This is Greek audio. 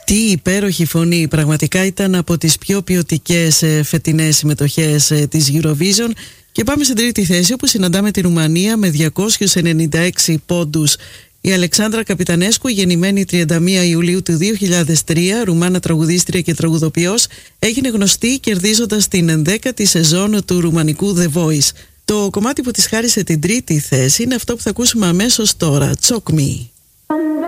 Τι υπέροχη φωνή, πραγματικά ήταν από τις πιο ποιοτικές φετινές συμμετοχές της Eurovision. Και πάμε στην τρίτη θέση, όπου συναντάμε τη Ρουμανία με 296 πόντους. Η Αλεξάνδρα Καπιτανέσκου, γεννημένη 31 Ιουλίου του 2003, Ρουμάνα τραγουδίστρια και τραγουδοποιός, έγινε γνωστή κερδίζοντας την 10η σεζόν του ρουμανικού The Voice. Το κομμάτι που της χάρισε την τρίτη θέση είναι αυτό που θα ακούσουμε αμέσως τώρα, Choke Me.